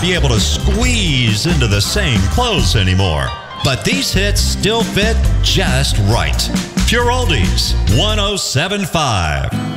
be able to squeeze into the same clothes anymore. But these hits still fit just right. Pure Oldies 107.5.